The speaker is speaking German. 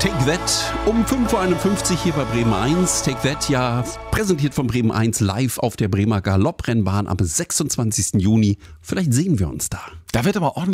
Take That um 5.51 Uhr hier bei Bremen 1. Take That, ja, präsentiert von Bremen 1 live auf der Bremer Galopprennbahn am 26. Juni. Vielleicht sehen wir uns da. Da wird aber ordentlich